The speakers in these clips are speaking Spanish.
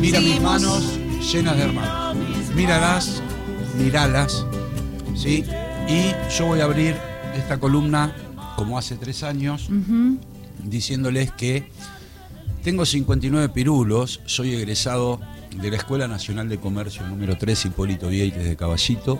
Mira mis Seguimos. manos llenas de hermanos. Míralas, ¿sí? Y yo voy a abrir esta columna, como hace 3 años, diciéndoles que tengo 59 pirulos, soy egresado de la Escuela Nacional de Comercio número 3, Hipólito Vieites de Caballito.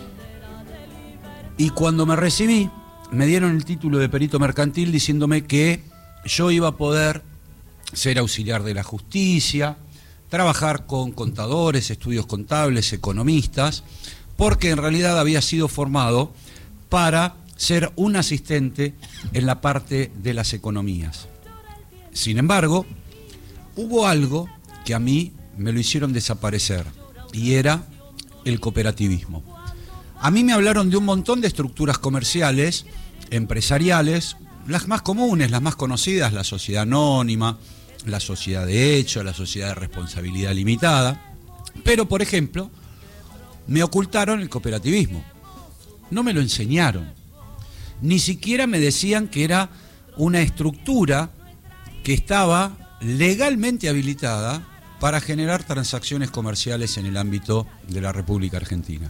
Y cuando me recibí, me dieron el título de perito mercantil diciéndome que yo iba a poder ser auxiliar de la justicia, trabajar con contadores, estudios contables, economistas, porque en realidad había sido formado para ser un asistente en la parte de las economías. Sin embargo, hubo algo que a mí me lo hicieron desaparecer, y era el cooperativismo. A mí me hablaron de un montón de estructuras comerciales, empresariales, las más comunes, las más conocidas, la sociedad anónima, la sociedad de hecho, la sociedad de responsabilidad limitada, pero por ejemplo, me ocultaron el cooperativismo, no me lo enseñaron, ni siquiera me decían que era una estructura que estaba legalmente habilitada para generar transacciones comerciales en el ámbito de la República Argentina.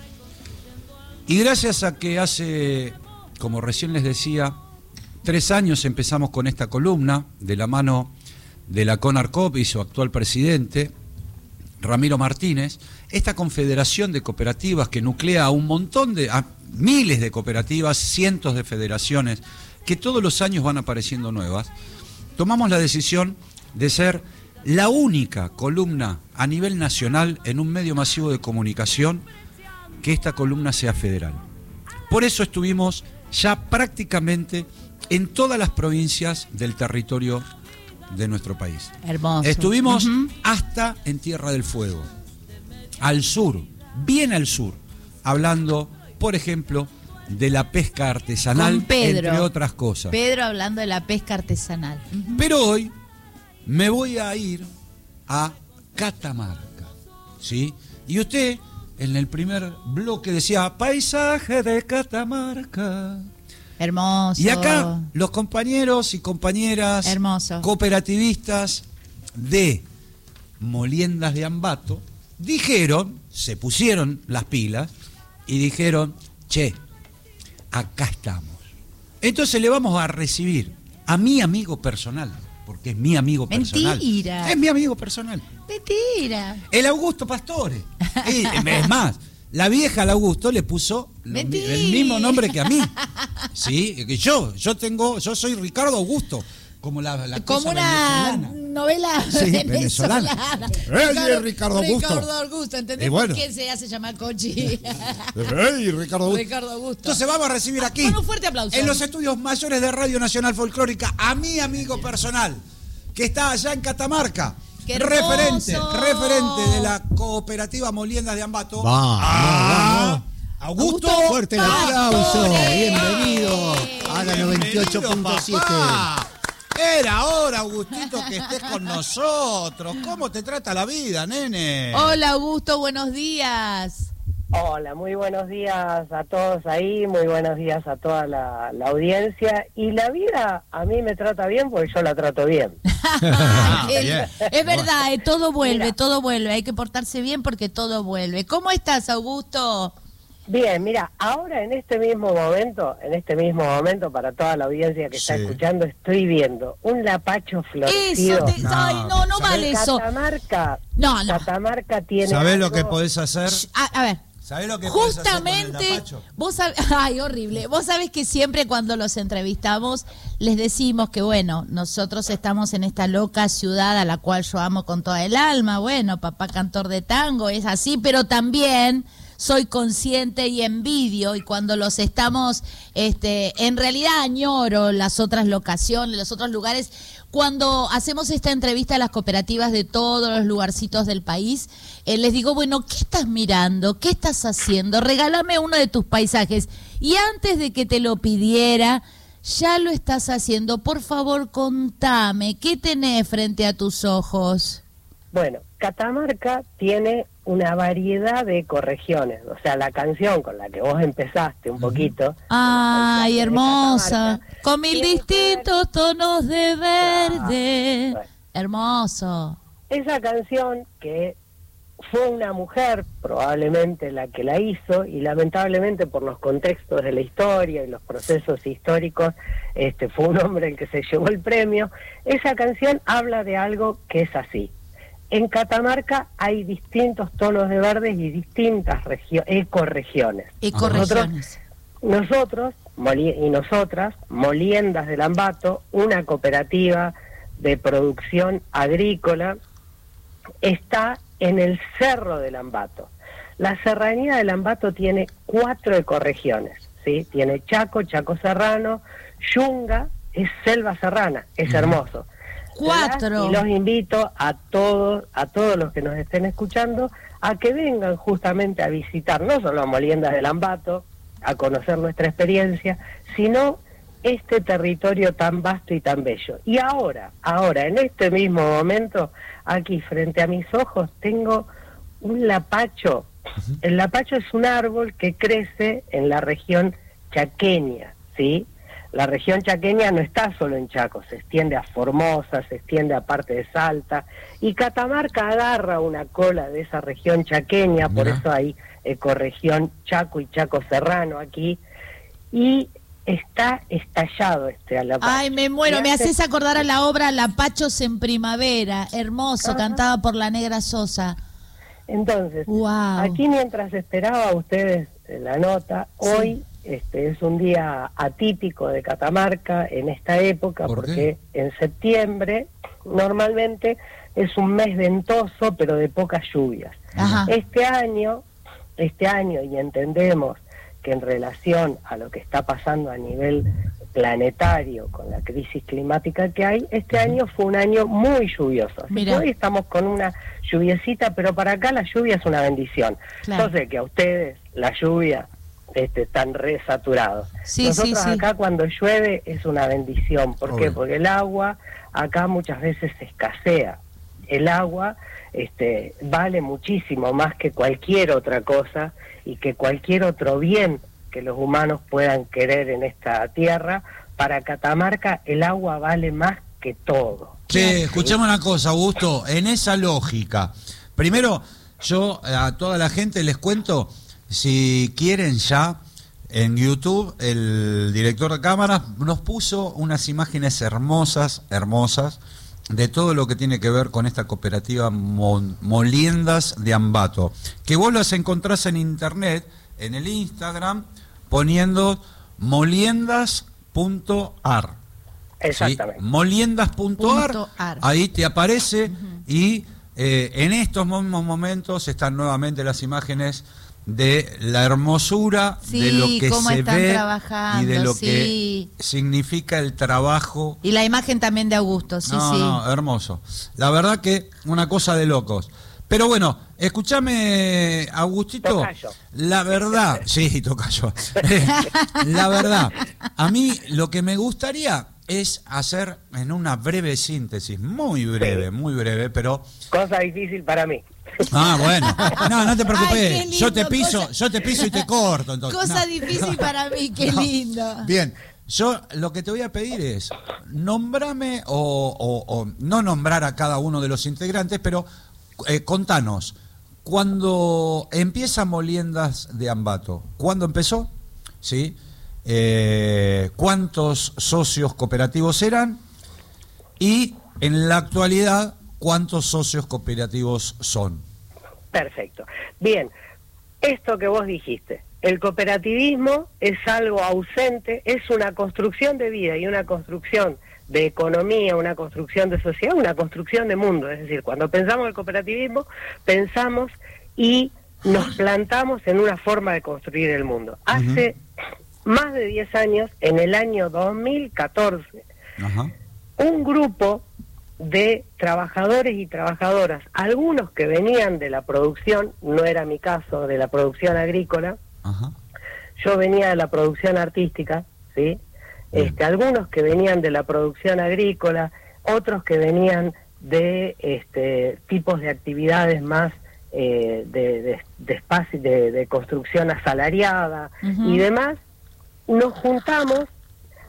Y gracias a que hace, como recién les decía, 3 años empezamos con esta columna, de la mano de la CONARCOP y su actual presidente, Ramiro Martínez, esta confederación de cooperativas que nuclea a miles de cooperativas, cientos de federaciones, que todos los años van apareciendo nuevas, tomamos la decisión de ser la única columna a nivel nacional en un medio masivo de comunicación que esta columna sea federal. Por eso estuvimos ya prácticamente en todas las provincias del territorio de nuestro país. Hermoso. Estuvimos hasta en Tierra del Fuego, al sur, bien al sur, hablando, por ejemplo, de la pesca artesanal, Con Pedro, entre otras cosas. Pedro hablando de la pesca artesanal. Pero hoy me voy a ir a Catamarca, ¿sí? Y usted, en el primer bloque, decía, paisaje de Catamarca. Hermoso. Y acá, los compañeros y compañeras Hermoso. cooperativistas de Moliendas de Ambato dijeron, se pusieron las pilas y dijeron, che, acá estamos. Entonces le vamos a recibir a mi amigo personal, porque es mi amigo personal. Mentira. Es mi amigo personal. Mentira. El Augusto Pastore. Es más, la vieja al Augusto le puso el mismo nombre que a mí. Sí, que yo soy Ricardo Augusto, como la Como cosa una venezolana. novela Sí, venezolana. Ricardo Augusto. Ricardo Augusto, ¿entendés Y bueno. por qué se hace llamar Cochi? Ricardo Augusto. Ricardo Augusto. Entonces vamos a recibir aquí, Con un fuerte aplauso. en los estudios mayores de Radio Nacional Folclórica, a mi amigo personal, que está allá en Catamarca. ¡Qué hermoso! Referente de la cooperativa Moliendas de Ambato. Vamos. Augusto. Fuerte el aplauso. Pastore. Bienvenido a la Bienvenido, 98.7. papá. Era hora, Augustito, que estés con nosotros. ¿Cómo te trata la vida, nene? Hola Augusto, buenos días. Hola, muy buenos días a todos ahí, muy buenos días a toda la audiencia. Y la vida a mí me trata bien porque yo la trato bien. Bien. Es verdad, todo vuelve, Mira. todo vuelve. Hay que portarse bien porque todo vuelve. ¿Cómo estás, Augusto? Bien, mira, ahora en este mismo momento, para toda la audiencia que está Sí. escuchando, estoy viendo un lapacho Eso, florecido. ay, no vale eso. Catamarca, No. Catamarca tiene ¿Sabés lo algo- que podés hacer? A ver. ¿Sabés lo que podés hacer con el Justamente, lapacho? vos sabés, ay, horrible. Vos sabés que siempre cuando los entrevistamos les decimos que, bueno, nosotros estamos en esta loca ciudad a la cual yo amo con toda el alma. Bueno, papá cantor de tango, es así, pero también soy consciente y envidio, y cuando los estamos, en realidad añoro las otras locaciones, los otros lugares. Cuando hacemos esta entrevista a las cooperativas de todos los lugarcitos del país, les digo, bueno, ¿qué estás mirando? ¿Qué estás haciendo? Regálame uno de tus paisajes. Y antes de que te lo pidiera, ya lo estás haciendo. Por favor, contame, ¿qué tenés frente a tus ojos? Bueno, Catamarca tiene una variedad de ecorregiones. O sea, la canción con la que vos empezaste un poquito. Ay, de hermosa. Catamarca, Con mil tiene que ver- distintos tonos de verde. Bueno. Hermoso. esa canción, que fue una mujer probablemente la que la hizo, y lamentablemente por los contextos de la historia y los procesos históricos, fue un hombre el que se llevó el premio. Esa canción habla de algo que es así: en Catamarca hay distintos tonos de verdes y distintas ecorregiones. Nosotros y nosotras, Moliendas del Ambato, una cooperativa de producción agrícola, está en el Cerro del Ambato. La serranía del Ambato tiene 4 ecorregiones, ¿sí? Tiene Chaco, Chaco Serrano, Yunga, es selva serrana, es hermoso. 4. Y los invito a todos los que nos estén escuchando a que vengan justamente a visitar no solo a Moliendas del Ambato, a conocer nuestra experiencia, sino este territorio tan vasto y tan bello. Y ahora, en este mismo momento, aquí frente a mis ojos, tengo un lapacho. El lapacho es un árbol que crece en la región chaqueña, ¿sí? La región chaqueña no está solo en Chaco, se extiende a Formosa, se extiende a parte de Salta, y Catamarca agarra una cola de esa región chaqueña. Por eso hay ecorregión Chaco y Chaco Serrano aquí, y está estallado lapacho. Ay, me muero, me haces acordar a la obra Lapachos en Primavera, hermoso, cantada por la Negra Sosa. Entonces, wow. Aquí mientras esperaba a ustedes la nota, hoy es un día atípico de Catamarca en esta época, porque en septiembre normalmente es un mes ventoso, pero de pocas lluvias. Ajá. Este año, y entendemos que en relación a lo que está pasando a nivel planetario con la crisis climática que hay, este año fue un año muy lluvioso. Así que hoy estamos con una lluviecita, pero para acá la lluvia es una bendición. Claro. Yo sé que a ustedes la lluvia están resaturados. Nosotros acá cuando llueve es una bendición. ¿Por qué? Porque el agua acá muchas veces escasea. El agua vale muchísimo más que cualquier otra cosa y que cualquier otro bien que los humanos puedan querer en esta tierra. Para Catamarca el agua vale más que todo. Che, escuchame una cosa, Augusto, en esa lógica, primero yo a toda la gente les cuento, si quieren ya, en YouTube el director de cámaras nos puso unas imágenes hermosas de todo lo que tiene que ver con esta cooperativa Moliendas de Ambato, que vos las encontrás en internet, en el Instagram, poniendo moliendas.ar. Exactamente. ¿Sí? Moliendas.ar, ahí te aparece y en estos mismos momentos están nuevamente las imágenes de la hermosura, de lo que se ve y de lo que significa el trabajo. Y la imagen también de Augusto, No, hermoso. La verdad que una cosa de locos. Pero bueno, escúchame, Augustito, tocayo. La verdad, tocayo. La verdad, a mí lo que me gustaría es hacer en una breve síntesis, muy breve, pero... Cosa difícil para mí. Ah, bueno. No te preocupes. Ay, lindo, yo te piso y te corto. Entonces. Cosa difícil para mí, qué lindo. Bien, yo lo que te voy a pedir es nombrame o no nombrar a cada uno de los integrantes, pero contanos, cuando empieza Moliendas de Ambato, ¿cuándo empezó? ¿Sí? ¿Cuántos socios cooperativos eran? Y en la actualidad, ¿cuántos socios cooperativos son? Perfecto. Bien, esto que vos dijiste, el cooperativismo es algo ausente, es una construcción de vida y una construcción de economía, una construcción de sociedad, una construcción de mundo. Es decir, cuando pensamos el cooperativismo, pensamos y nos plantamos en una forma de construir el mundo. Hace más de 10 años, en el año 2014, un grupo de trabajadores y trabajadoras, algunos que venían de la producción, no era mi caso, de la producción agrícola, yo venía de la producción artística, ¿sí? Algunos que venían de la producción agrícola, otros que venían de tipos de actividades más de espacio, de construcción asalariada y demás, nos juntamos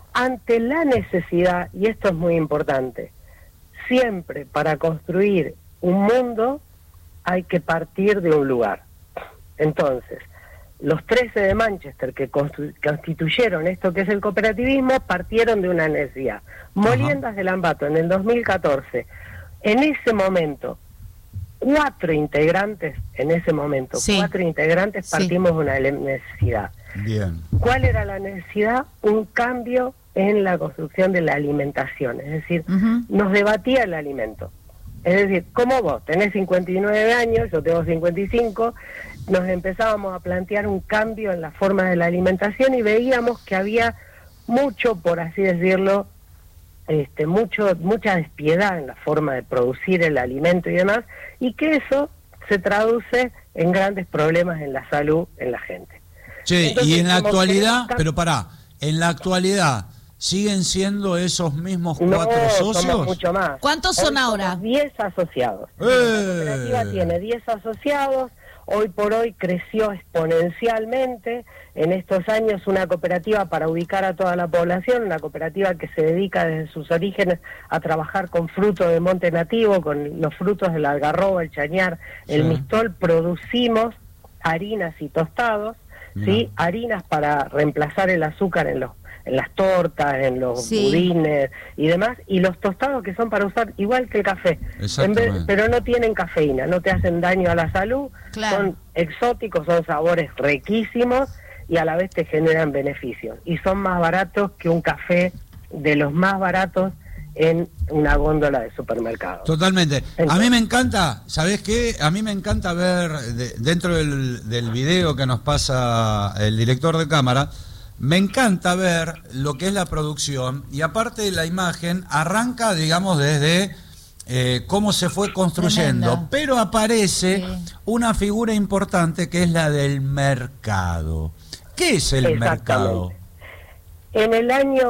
ante la necesidad, y esto es muy importante, siempre para construir un mundo hay que partir de un lugar. Entonces, los 13 de Manchester que constituyeron esto que es el cooperativismo partieron de una necesidad. Moliendas de Lambato en el 2014, en ese momento, 4 integrantes partimos de una necesidad. Bien. ¿Cuál era la necesidad? Un cambio en la construcción de la alimentación, es decir, nos debatía el alimento. Es decir, como vos tenés 59 años, yo tengo 55, nos empezábamos a plantear un cambio en la forma de la alimentación y veíamos que había mucho, por así decirlo, mucha despiedad en la forma de producir el alimento y demás, y que eso se traduce en grandes problemas en la salud en la gente. Che, Entonces, y en la como actualidad, que- pero pará, en la actualidad, ¿siguen siendo esos mismos 4 No, socios? somos mucho más. ¿Cuántos son Hoy somos ahora? 10 asociados. La cooperativa tiene 10 asociados, hoy por hoy creció exponencialmente. En estos años una cooperativa para ubicar a toda la población, una cooperativa que se dedica desde sus orígenes a trabajar con frutos de monte nativo, con los frutos del algarrobo, el chañar, el Sí. mistol, producimos harinas y tostados, ¿sí? Harinas para reemplazar el azúcar en las tortas, en los Sí. budines y demás, y los tostados que son para usar igual que el café, Exactamente. pero no tienen cafeína, no te hacen daño a la salud, Claro. son exóticos, son sabores riquísimos y a la vez te generan beneficios, y son más baratos que un café de los más baratos en una góndola de supermercado. Totalmente. A Entonces- mí me encanta, ¿sabés qué? A mí me encanta ver dentro del video que nos pasa el director de cámara, me encanta ver lo que es la producción, y aparte de la imagen arranca, digamos, desde cómo se fue construyendo, Tremendo. pero aparece Sí. una figura importante que es la del mercado. ¿Qué es el mercado? Exactamente. En el año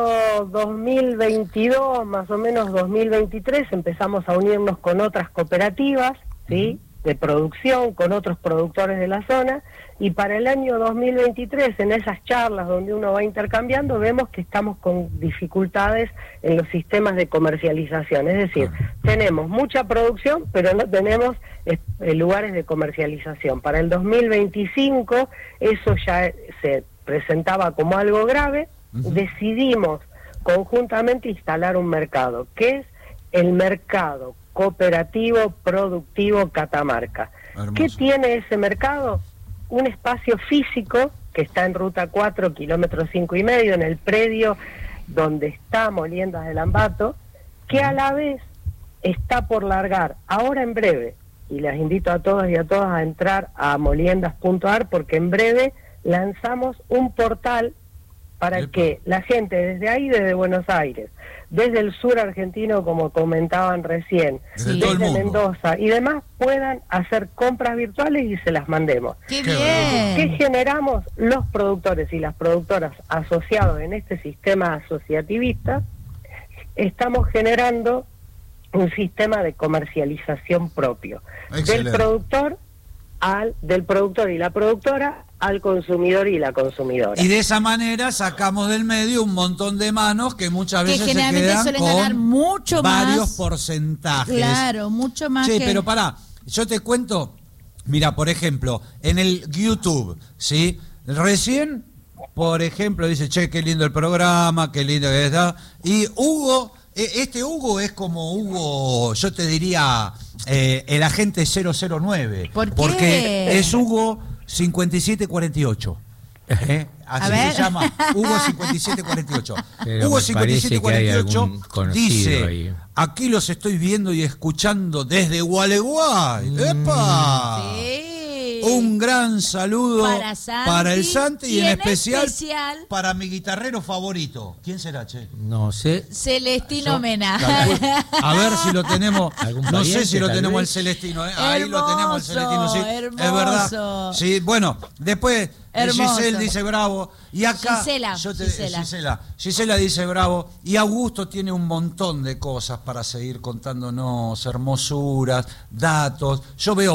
2022, más o menos 2023, empezamos a unirnos con otras cooperativas, ¿sí?, de producción, con otros productores de la zona, y para el año 2023, en esas charlas donde uno va intercambiando, vemos que estamos con dificultades en los sistemas de comercialización. Es decir, tenemos mucha producción, pero no tenemos lugares de comercialización. Para el 2025, eso ya se presentaba como algo grave. Decidimos conjuntamente instalar un mercado, que es el mercado cooperativo productivo Catamarca. Hermoso. ¿Qué tiene ese mercado? Un espacio físico que está en ruta 4, kilómetro 5,5, en el predio donde está Moliendas de Lambato, que a la vez está por largar ahora en breve, y les invito a todos y a todas a entrar a moliendas.ar, porque en breve lanzamos un portal para Epa. que la gente desde ahí, desde Buenos Aires, desde el sur argentino, como comentaban recién, Desde todo el desde mundo. Mendoza y demás, puedan hacer compras virtuales y se las mandemos. ¡Qué Qué bien! ¿Qué generamos los productores y las productoras asociados en este sistema asociativista? Estamos generando un sistema de comercialización propio. Excelente. Del productor y la productora al consumidor y la consumidora. Y de esa manera sacamos del medio un montón de manos que muchas Que veces se generalmente quedan suelen ganar con mucho varios más. porcentajes. Claro, mucho más Che, que... pero pará, yo te cuento, mira, por ejemplo, en el YouTube, ¿sí? Recién, por ejemplo, dice, che, qué lindo el programa, qué lindo que está. Y Hugo, este Hugo es como Hugo, yo te diría, el agente 009. ¿Por qué? Porque es Hugo 5748. Así A ver. se llama, Hugo 5748. Pero Hugo me parece que hay 5748 algún conocido dice, ahí. aquí los estoy viendo y escuchando desde Gualeguay. ¡Epa! Sí. Un gran saludo Para el Santi Santi y y en en especial especial para mi guitarrero favorito. ¿Quién será, che? No sé. Celestino Mena. A ver si lo tenemos. ¿Algún No sé pariente, si lo tal tenemos el vez? Celestino. Ahí lo tenemos el Celestino, sí. Hermoso, Es verdad. hermoso. Sí, bueno, después Hermoso. Giselle dice bravo. Y acá. Gisela, Gisela dice bravo. Y Augusto tiene un montón de cosas para seguir contándonos, hermosuras, datos. Yo veo